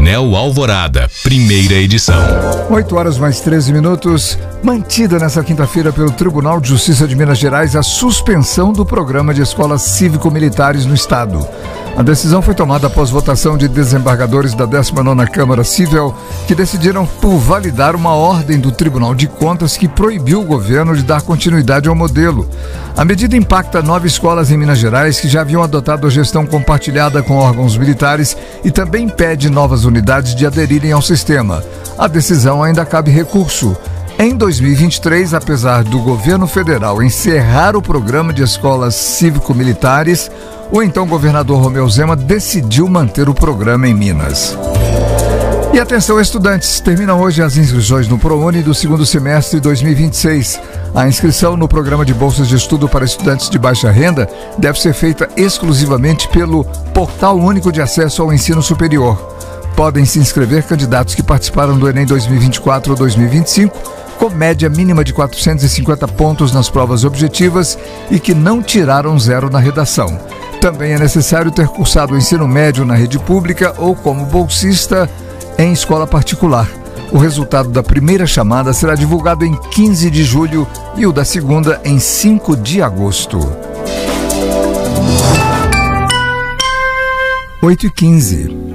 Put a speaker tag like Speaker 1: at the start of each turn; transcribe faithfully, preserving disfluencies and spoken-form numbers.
Speaker 1: Jornal Alvorada, primeira edição.
Speaker 2: oito horas mais treze minutos. Mantida nessa quinta-feira pelo Tribunal de Justiça de Minas Gerais a suspensão do programa de escolas cívico-militares no estado. A decisão foi tomada após votação de desembargadores da décima nona Câmara Civil, que decidiram por validar uma ordem do Tribunal de Contas que proibiu o governo de dar continuidade ao modelo. A medida impacta nove escolas em Minas Gerais que já haviam adotado a gestão compartilhada com órgãos militares e também impede novas unidades de aderirem ao sistema. A decisão ainda cabe recurso. Em dois mil e vinte e três, apesar do governo federal encerrar o programa de escolas cívico-militares, o então governador Romeu Zema decidiu manter o programa em Minas. E atenção, estudantes, terminam hoje as inscrições no ProUni do segundo semestre de dois mil e vinte e seis. A inscrição no programa de bolsas de estudo para estudantes de baixa renda deve ser feita exclusivamente pelo Portal Único de Acesso ao Ensino Superior. Podem se inscrever candidatos que participaram do Enem dois mil e vinte e quatro ou dois mil e vinte e cinco, com média mínima de quatrocentos e cinquenta pontos nas provas objetivas e que não tiraram zero na redação. Também é necessário ter cursado o ensino médio na rede pública ou como bolsista em escola particular. O resultado da primeira chamada será divulgado em quinze de julho e o da segunda em cinco de agosto. oito e quinze.